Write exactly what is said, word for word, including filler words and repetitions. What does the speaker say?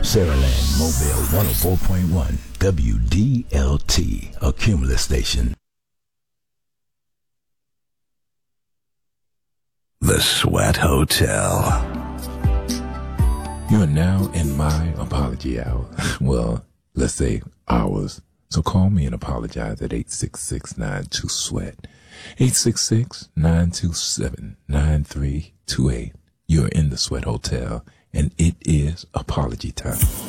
Saraland Mobile one oh four point one W D L T, a Cumulus station. The Sweat Hotel. You are now in my apology hour. Well, let's say hours. So call me and apologize at eight six six, nine two, SWEAT. eight six six, nine two seven, nine three two eight. You're in the Sweat Hotel, and it is apology time.